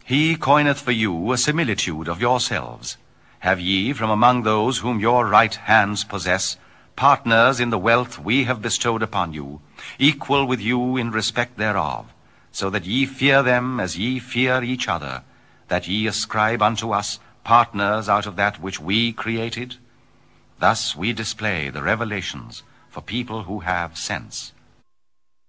He coineth for you a similitude of yourselves. Have ye from among those whom your right hands possess partners in the wealth we have bestowed upon you, equal with you in respect thereof, so that ye fear them as ye fear each other, that ye ascribe unto us partners out of that which we created? Thus we display the revelations for people who have sense.